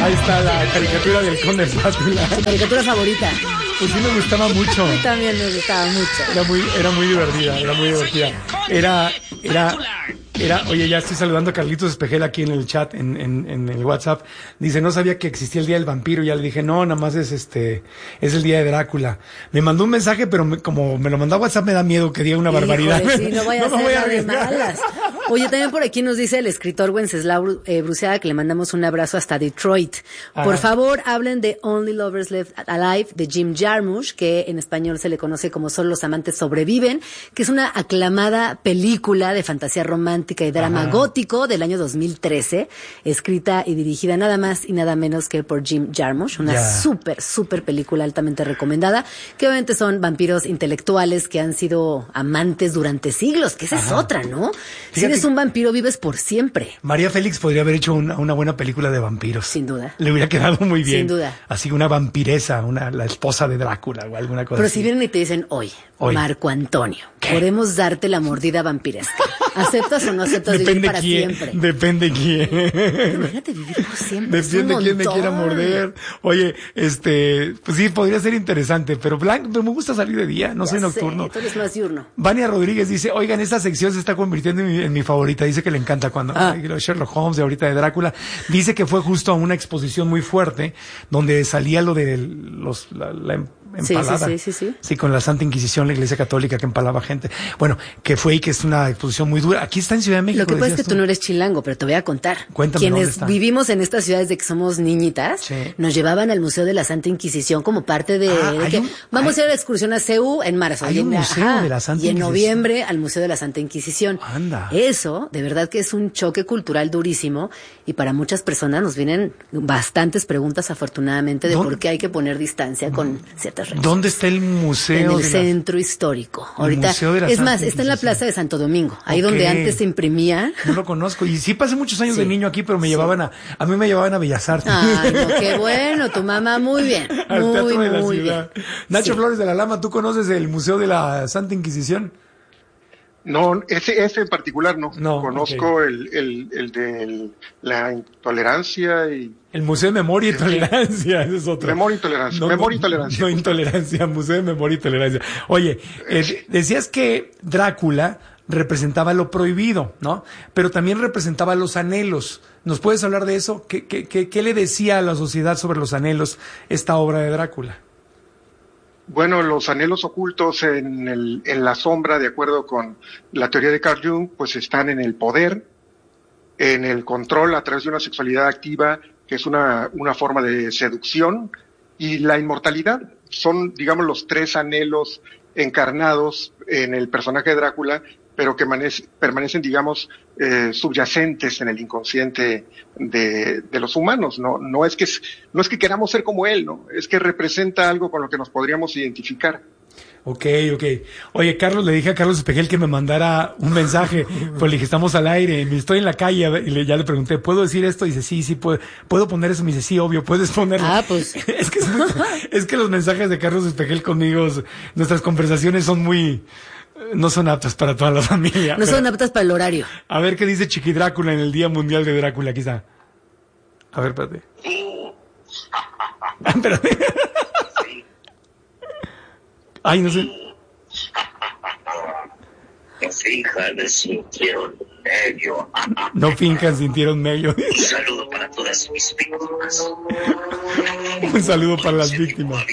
Ahí está la caricatura del Conde Pátula. Tu caricatura favorita. Pues sí me gustaba mucho. A mí también me gustaba mucho. Era muy divertida. Oye, ya estoy saludando a Carlitos Espejel aquí en el chat, en el WhatsApp. Dice, no sabía que existía el Día del Vampiro. Ya le dije, no, nada más es el Día de Drácula. Me mandó un mensaje, pero como me lo mandó a WhatsApp me da miedo que diga una barbaridad. Sí, no vaya a ser nada de malas. Oye, también por aquí nos dice el escritor Wenceslao Bruceaga que le mandamos un abrazo hasta Detroit. Por favor, hablen de Only Lovers Left Alive de Jim Jarmusch, que en español se le conoce como Solo los amantes sobreviven, que es una aclamada película de fantasía romántica y drama gótico del año 2013, escrita y dirigida nada más y nada menos que por Jim Jarmusch, una súper película altamente recomendada, que obviamente son vampiros intelectuales que han sido amantes durante siglos, que esa es otra, ¿no? Si eres un vampiro, vives por siempre. María Félix podría haber hecho una buena película de vampiros. Sin duda. Le hubiera quedado muy bien. Sin duda. Así una vampiresa, la esposa de Drácula o alguna cosa Pero así. si vienen y te dicen, hoy, Marco Antonio, ¿qué? Podemos darte la mordida vampiresca. ¿Aceptas o no aceptas vivir para siempre? Depende quién. Imagínate vivir por siempre. Depende quién me quiera morder. Oye, pues sí, podría ser interesante, pero me gusta salir de día, no soy nocturno. Tú eres más diurno. Vania Rodríguez dice, oigan, esta sección se está convirtiendo en mi favorita. Dice que le encanta cuando Sherlock Holmes y ahorita de Drácula. Dice que fue justo a una exposición muy fuerte donde salía lo de la empalada. Sí. Sí, con la Santa Inquisición, la Iglesia Católica que empalaba gente. Bueno, que fue y que es una exposición muy dura. Aquí está en Ciudad de México. Lo que pasa es que tú no eres chilango, pero te voy a contar. Cuéntame. Quienes vivimos en estas ciudades de que somos niñitas, nos llevaban al Museo de la Santa Inquisición como parte de que vamos a ir a la excursión a CEU en marzo. Hay un museo de la Santa Inquisición. Y en noviembre al Museo de la Santa Inquisición. Anda. Eso, de verdad que es un choque cultural durísimo y para muchas personas nos vienen bastantes preguntas, afortunadamente, de por qué hay que poner distancia con ciertas reglas. ¿Dónde está el museo? En el centro histórico. Ahorita, es más, está en la Plaza de Santo Domingo, ahí donde antes se imprimía. No lo conozco. Y sí pasé muchos años de niño aquí, pero me llevaban a mí me llevaban a Bellas Artes. Ay, no, qué bueno, tu mamá, muy bien. Al Teatro de la Ciudad. Bien. Nacho Flores de la Lama, ¿tú conoces el Museo de la Santa Inquisición? No, ese en particular no. Conozco okay. el de la intolerancia y... El Museo de Memoria y Tolerancia, ese es otro. Memoria y Tolerancia. Memoria y Tolerancia. No intolerancia, Museo de Memoria y Tolerancia. Oye, decías que Drácula representaba lo prohibido, ¿no? Pero también representaba los anhelos. ¿Nos puedes hablar de eso? ¿Qué le decía a la sociedad sobre los anhelos esta obra de Drácula? Bueno, los anhelos ocultos en la sombra, de acuerdo con la teoría de Carl Jung, pues están en el poder, en el control a través de una sexualidad activa, que es una forma de seducción, y la inmortalidad. Son, digamos, los tres anhelos encarnados en el personaje de Drácula, pero que permanecen, digamos, subyacentes en el inconsciente de los humanos. No es que queramos ser como él, ¿no? Es que representa algo con lo que nos podríamos identificar. Ok. Oye, Carlos, le dije a Carlos Espejel que me mandara un mensaje, pues le dije, estamos al aire, estoy en la calle, y ya le pregunté, ¿puedo decir esto? Y dice, sí, ¿puedo poner eso? Me dice, sí, obvio, puedes ponerlo. Pues. es que los mensajes de Carlos Espejel conmigo, nuestras conversaciones no son aptas para toda la familia. No son aptas para el horario. A ver qué dice Chiqui Drácula en el Día Mundial de Drácula, aquí está. A ver, espérate. Espérate. Ay, no sé. No finjan, sintieron medio. Un saludo para todas mis víctimas. Un saludo para las víctimas.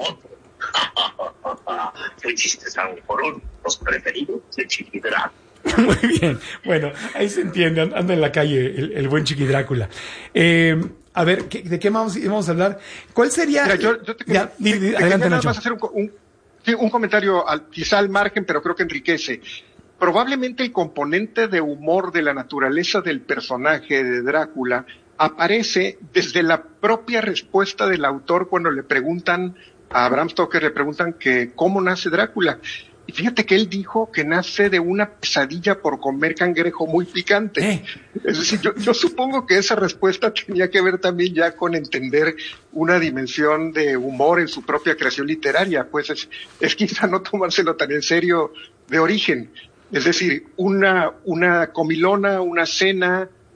Fue chistes por los preferidos de Chiqui Drácula. Muy bien. Bueno, ahí se entiende. Anda en la calle el buen Chiqui Drácula. A ver, ¿de qué vamos a hablar? ¿Cuál sería? Mira, yo te adelante, Nacho. Vas a hacer un comentario quizá al margen, pero creo que enriquece. Probablemente el componente de humor de la naturaleza del personaje de Drácula aparece desde la propia respuesta del autor cuando le preguntan a Bram Stoker, le preguntan que cómo nace Drácula. Y fíjate que él dijo que nace de una pesadilla por comer cangrejo muy picante. Es decir, yo supongo que esa respuesta tenía que ver también ya con entender una dimensión de humor en su propia creación literaria. Pues es quizá no tomárselo tan en serio de origen. Es decir, una comilona, una cena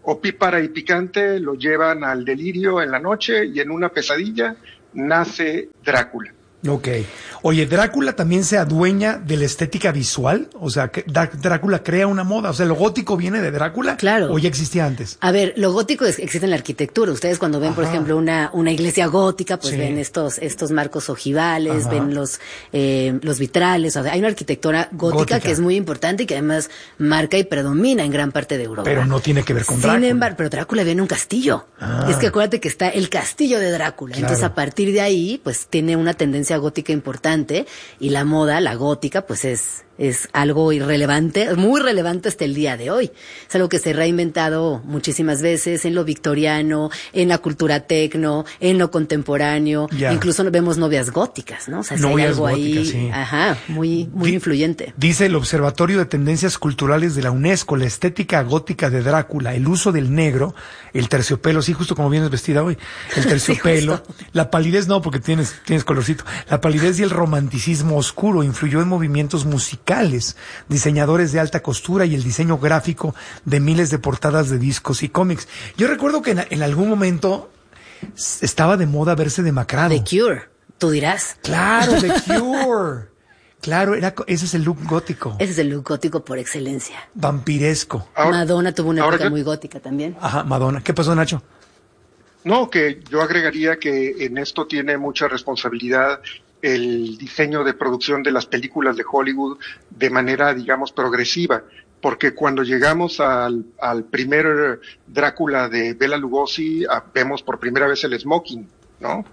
opípara y picante lo llevan al delirio en la noche y en una pesadilla nace Drácula. Ok. Oye, ¿Drácula también se adueña de la estética visual? O sea, que Drácula crea una moda. O sea, ¿lo gótico viene de Drácula? Claro. ¿O ya existía antes? A ver, lo gótico existe en la arquitectura. Ustedes cuando ven, por ejemplo, una iglesia gótica, pues ven estos marcos ojivales, ven los vitrales. O sea, hay una arquitectura gótica que es muy importante y que además marca y predomina en gran parte de Europa. Pero no tiene que ver con Drácula. Sin embargo, pero Drácula viene en un castillo. Es que acuérdate que está el castillo de Drácula. Claro. Entonces, a partir de ahí, pues tiene una tendencia gótica importante y la moda, la gótica, pues es algo irrelevante, muy relevante hasta el día de hoy. Es algo que se ha reinventado muchísimas veces en lo victoriano, en la cultura tecno, en lo contemporáneo. Incluso vemos novias góticas, ¿no? O sea, hay algo góticas, ahí, muy influyente. Dice el Observatorio de Tendencias Culturales de la UNESCO, la estética gótica de Drácula, el uso del negro, el terciopelo, sí, justo como vienes vestida hoy, el terciopelo, la palidez no, porque tienes colorcito, la palidez y el romanticismo oscuro influyó en movimientos musicales, diseñadores de alta costura y el diseño gráfico de miles de portadas de discos y cómics. Yo recuerdo que en algún momento estaba de moda verse demacrado. The Cure, tú dirás. Claro, The Cure. Claro, ese es el look gótico. Ese es el look gótico por excelencia. Vampiresco. Madonna tuvo una época muy gótica también. Ajá, Madonna. ¿Qué pasó, Nacho? No, que yo agregaría que en esto tiene mucha responsabilidad el diseño de producción de las películas de Hollywood de manera, digamos, progresiva, porque cuando llegamos al primer Drácula de Bela Lugosi, vemos por primera vez el smoking, ¿no?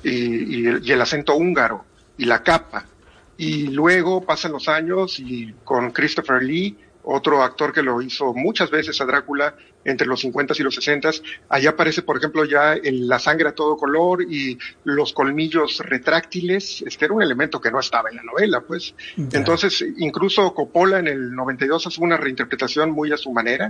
Y el acento húngaro, y la capa. Y luego pasan los años y con Christopher Lee, otro actor que lo hizo muchas veces a Drácula entre los 50s y los 60s, allá aparece, por ejemplo, ya la sangre a todo color y los colmillos retráctiles. Era un elemento que no estaba en la novela, pues. Entonces, incluso Coppola en el 92 hace una reinterpretación muy a su manera.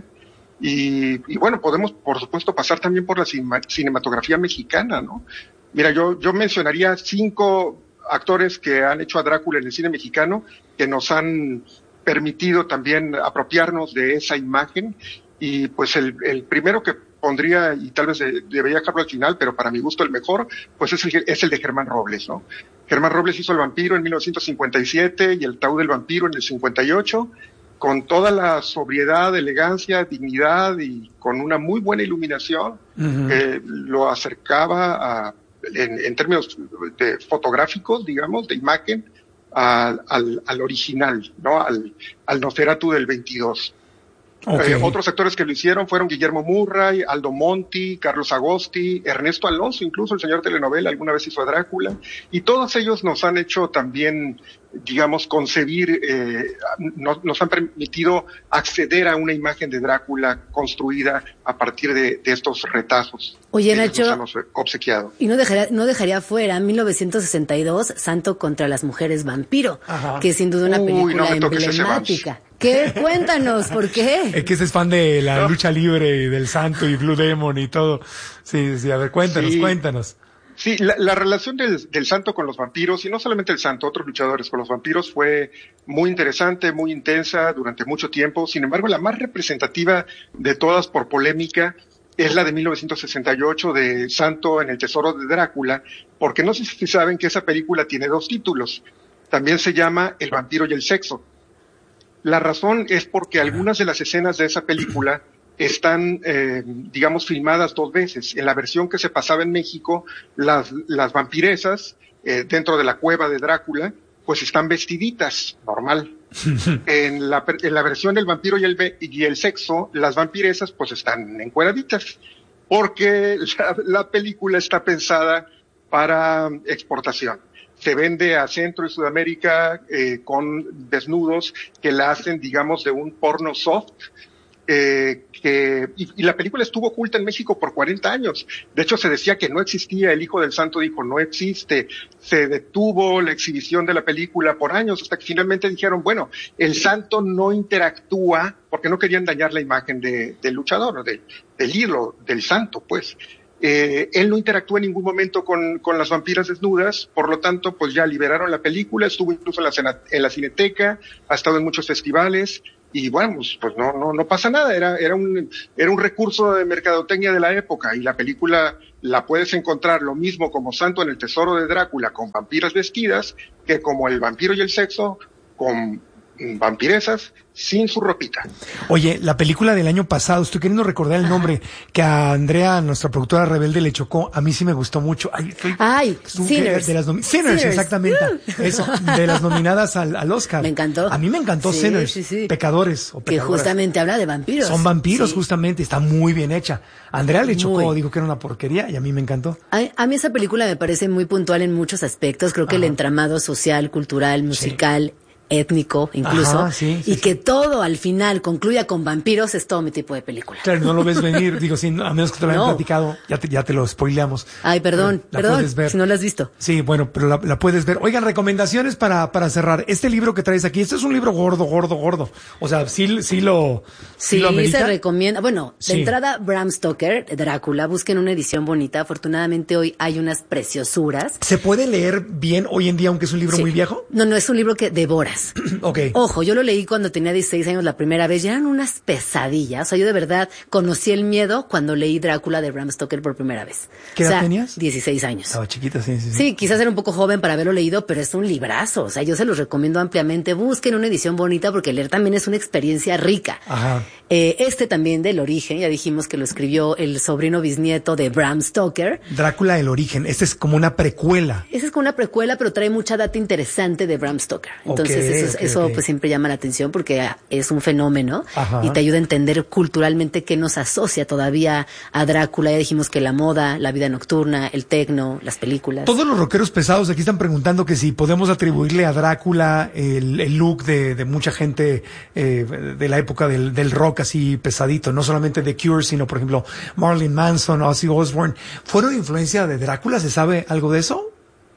Y bueno, podemos, por supuesto, pasar también por la cinematografía mexicana, ¿no? Mira, yo mencionaría 5 actores que han hecho a Drácula en el cine mexicano, que nos han permitido también apropiarnos de esa imagen. Y pues el primero que pondría, y tal vez debería dejarlo al final, pero para mi gusto el mejor, pues es el de Germán Robles, ¿no? Germán Robles hizo El vampiro en 1957 y El ataúd del vampiro en el 58, con toda la sobriedad, elegancia, dignidad y con una muy buena iluminación, que lo acercaba en términos de fotográficos, digamos, de imagen, al original, ¿no? Al Nosferatu del 22. Okay. Otros actores que lo hicieron fueron Guillermo Murray, Aldo Monti, Carlos Agosti, Ernesto Alonso, incluso el señor telenovela alguna vez hizo a Drácula, y todos ellos nos han hecho también, digamos, concebir, nos han permitido acceder a una imagen de Drácula construida a partir de estos retazos. Oye, Nacho, nos han obsequiado. Y no dejaría fuera 1962, Santo contra las mujeres vampiro, que es sin duda una película emblemática. ¿Qué? Cuéntanos, ¿por qué? Es que ese es fan de la lucha libre y del Santo y Blue Demon y todo. Sí, a ver, cuéntanos. Sí, la relación del Santo con los vampiros, y no solamente el Santo, otros luchadores con los vampiros, fue muy interesante, muy intensa durante mucho tiempo. Sin embargo, la más representativa de todas por polémica es la de 1968 de Santo en el Tesoro de Drácula, porque no sé si saben que esa película tiene 2 títulos. También se llama El vampiro y el sexo. La razón es porque algunas de las escenas de esa película están, digamos, filmadas 2 veces. En la versión que se pasaba en México, las vampiresas, dentro de la cueva de Drácula, pues están vestiditas, normal. En la versión del vampiro y el sexo, las vampiresas pues están encueraditas, porque la película está pensada para exportación. Se vende a Centro y Sudamérica con desnudos que la hacen, digamos, de un porno soft, y la película estuvo oculta en México por 40 años. De hecho, se decía que no existía. El Hijo del Santo dijo, no existe. Se detuvo la exhibición de la película por años, hasta que finalmente dijeron, bueno, el Santo no interactúa, porque no querían dañar la imagen del luchador, del ídolo, del Santo, pues. Él no interactúa en ningún momento con las vampiras desnudas, por lo tanto, pues ya liberaron la película, estuvo incluso en la Cineteca, ha estado en muchos festivales, y bueno, pues no pasa nada, era un recurso de mercadotecnia de la época, y la película la puedes encontrar lo mismo como Santo en el Tesoro de Drácula con vampiras vestidas, que como El vampiro y el sexo con vampiresas sin su ropita. Oye, la película del año pasado, estoy queriendo recordar el nombre, que a Andrea, nuestra productora rebelde, le chocó. A mí sí me gustó mucho. Sinners. Sinners, exactamente. Eso, de las nominadas al Oscar. Me encantó. A mí me encantó Sinners. Sí. Pecadores o que pecadoras. justamente habla de vampiros. Son vampiros, justamente. Está muy bien hecha. A Andrea le chocó, dijo que era una porquería, y a mí me encantó. A mí esa película me parece muy puntual en muchos aspectos. Creo que el entramado social, cultural, musical, étnico incluso, y que todo al final concluya con vampiros, es todo mi tipo de película. Claro, no lo ves venir, digo, a menos que te lo hayan platicado, ya te lo spoileamos. Ay, perdón, si no la has visto. Sí, bueno, pero la puedes ver. Oigan, recomendaciones para cerrar. Este libro que traes aquí, este es un libro gordo. O sea, sí lo amerita. Se recomienda. Bueno, de entrada, Bram Stoker, Drácula, busquen una edición bonita. Afortunadamente hoy hay unas preciosuras. ¿Se puede leer bien hoy en día, aunque es un libro muy viejo? No, es un libro que devoras. Okay. Ojo, yo lo leí cuando tenía 16 años la primera vez y eran unas pesadillas. O sea, yo de verdad conocí el miedo cuando leí Drácula de Bram Stoker por primera vez. ¿Qué edad tenías? 16 años. Estaba chiquita, sí. Sí, quizás era un poco joven para haberlo leído, pero es un librazo. O sea, yo se los recomiendo ampliamente. Busquen una edición bonita porque leer también es una experiencia rica. Ajá. Este también del origen, ya dijimos que lo escribió el sobrino bisnieto de Bram Stoker. Drácula, el origen. Este es como una precuela. Esa es como una precuela, pero trae mucha data interesante de Bram Stoker. Entonces, eso pues siempre llama la atención porque es un fenómeno. Ajá. Y te ayuda a entender culturalmente qué nos asocia todavía a Drácula. Ya dijimos que la moda, la vida nocturna, el tecno, las películas. Todos los rockeros pesados aquí están preguntando que si podemos atribuirle a Drácula el look de mucha gente de la época del rock así pesadito, no solamente The Cure, sino por ejemplo Marilyn Manson, Ozzy Osbourne. ¿Fueron influencia de Drácula? ¿Se sabe algo de eso?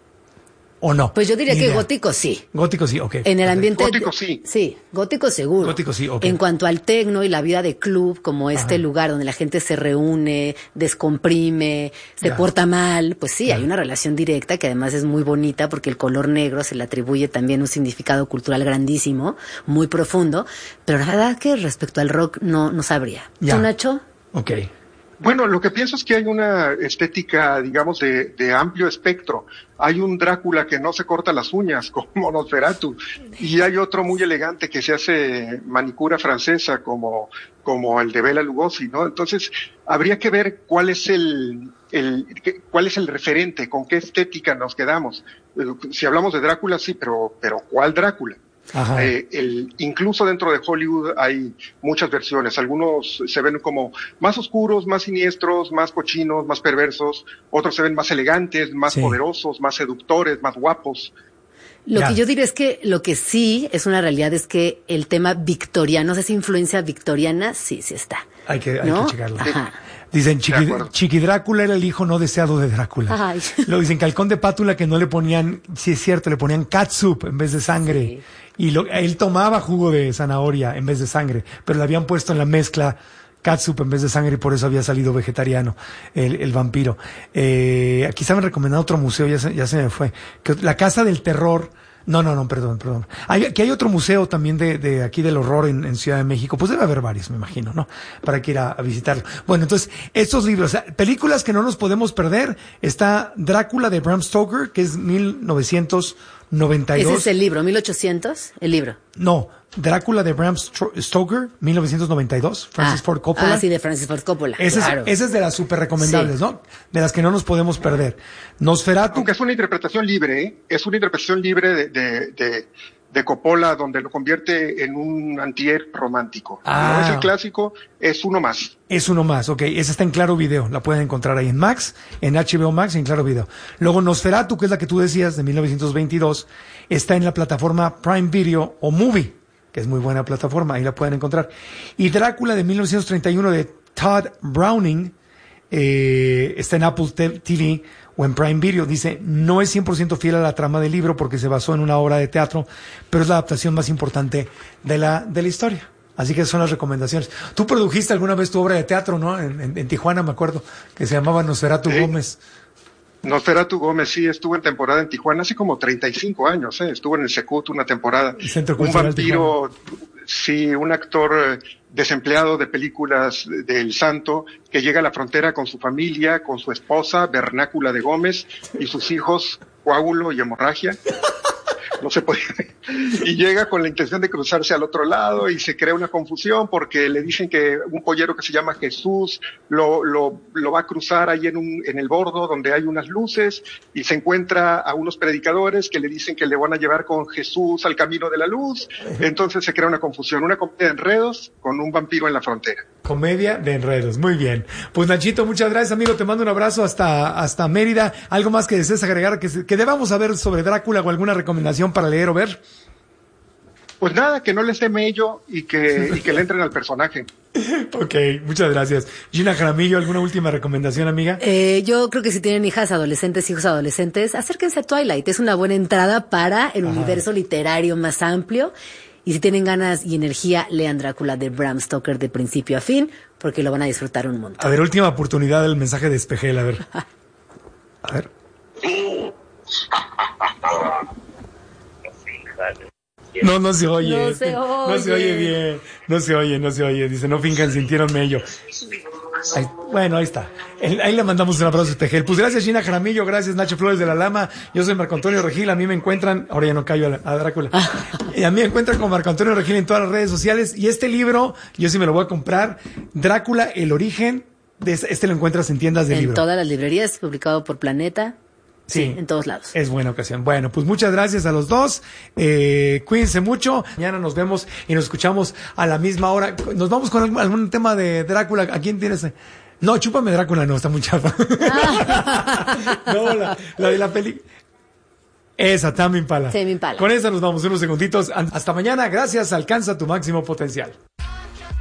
¿O no? Pues yo diría que gótico sí. Gótico sí, ok. En el ambiente... Gótico sí. Sí, gótico seguro. Gótico sí, ok. En cuanto al tecno y la vida de club, como este lugar donde la gente se reúne, descomprime, se porta mal, pues sí, hay una relación directa que además es muy bonita porque el color negro se le atribuye también un significado cultural grandísimo, muy profundo, pero la verdad que respecto al rock no sabría. ¿Tú, Nacho? Ok. Bueno, lo que pienso es que hay una estética, digamos, de amplio espectro. Hay un Drácula que no se corta las uñas, como Nosferatu, y hay otro muy elegante que se hace manicura francesa, como el de Bela Lugosi, ¿no? Entonces, habría que ver cuál es el referente, con qué estética nos quedamos. Si hablamos de Drácula, sí, pero ¿cuál Drácula? Ajá. Incluso dentro de Hollywood hay muchas versiones. Algunos se ven como más oscuros, más siniestros, más cochinos, más perversos. Otros se ven más elegantes, más poderosos, más seductores, más guapos. Lo que yo diría es que lo que sí es una realidad es que el tema victoriano, esa influencia victoriana, sí está. Hay que checarlo. Ajá. Dicen, Chiqui Drácula era el hijo no deseado de Drácula. Ay. Lo dicen, Calcón de Pátula, que no le ponían, sí es cierto, le ponían catsup en vez de sangre. Sí. Y él tomaba jugo de zanahoria en vez de sangre, pero le habían puesto en la mezcla catsup en vez de sangre y por eso había salido vegetariano el vampiro. Aquí estaban recomendando otro museo, ya se me fue. Que la Casa del Terror. No, perdón. Aquí hay otro museo también de aquí del horror en Ciudad de México. Pues debe haber varios, me imagino, ¿no? Para que ir a visitarlo. Bueno, entonces, estos libros, películas que no nos podemos perder. Está Drácula de Bram Stoker, que es 1992. Ese es el libro, 1800, el libro. No, Drácula de Bram Stoker, 1992, Francis Ford Coppola. Sí, de Francis Ford Coppola. Esa es de las súper recomendables, ¿no? De las que no nos podemos perder. Nosferatu. Aunque es una interpretación libre, ¿eh? Es una interpretación libre de Coppola, donde lo convierte en un antihéroe romántico. No es el clásico, es uno más. Es uno más, ok. Esa está en Claro Video. La pueden encontrar ahí en Max, en HBO Max y en Claro Video. Luego Nosferatu, que es la que tú decías, de 1922, está en la plataforma Prime Video o Movie, que es muy buena plataforma, ahí la pueden encontrar. Y Drácula de 1931 de Todd Browning está en Apple TV o en Prime Video. Dice, no es 100% fiel a la trama del libro porque se basó en una obra de teatro, pero es la adaptación más importante de la historia. Así que esas son las recomendaciones. Tú produjiste alguna vez tu obra de teatro, ¿no? En Tijuana, me acuerdo, que se llamaba Nosferatu Gómez. Nosferatu Gómez, sí, estuvo en temporada en Tijuana hace como 35 años, estuvo en el Secut una temporada. El Centro Cultural un vampiro, Sí, un actor desempleado de películas del Santo que llega a la frontera con su familia, con su esposa, Vernácula de Gómez, y sus hijos, coágulo y hemorragia. No se podía. Y llega con la intención de cruzarse al otro lado y se crea una confusión porque le dicen que un pollero que se llama Jesús lo va a cruzar ahí en el bordo donde hay unas luces, y se encuentra a unos predicadores que le dicen que le van a llevar con Jesús al camino de la luz. Entonces se crea una confusión, una comedia de enredos con un vampiro en la frontera. Comedia de enredos, muy bien. Pues Nachito, muchas gracias, amigo, te mando un abrazo hasta Mérida. ¿Algo más que desees agregar que debamos saber sobre Drácula o alguna recomendación para leer o ver? Pues nada, que no les dé mello y que le entren al personaje. Ok, muchas gracias. Gina Jaramillo, ¿alguna última recomendación, amiga? Yo creo que si tienen hijos adolescentes, acérquense a Twilight. Es una buena entrada para el universo literario más amplio. Y si tienen ganas y energía, lean Drácula de Bram Stoker de principio a fin, porque lo van a disfrutar un montón. A ver, última oportunidad del mensaje de Espejel, a ver. A ver. No se oye. No se oye bien. No se oye. Dice, no finjan, sintieron mello. Bueno, ahí está. Ahí le mandamos un abrazo a Espejel. Pues gracias, Gina Jaramillo. Gracias, Nacho Flores de la Lama. Yo soy Marco Antonio Regil. A mí me encuentran, ahora ya no callo a Drácula. Y a mí me encuentran con Marco Antonio Regil en todas las redes sociales. Y este libro, yo sí me lo voy a comprar. Drácula, el origen. Este lo encuentras en tiendas de libros. En todas las librerías, publicado por Planeta. Sí, en todos lados. Es buena ocasión. Bueno, pues muchas gracias a los dos. Cuídense mucho. Mañana nos vemos y nos escuchamos a la misma hora. Nos vamos con algún tema de Drácula. ¿A quién tienes? No, Chúpame Drácula, no, está muy chafa. No, la de la peli. Esa, Tame Impala. Tame Impala. Con esa nos vamos unos segunditos. Hasta mañana. Gracias. Alcanza tu máximo potencial.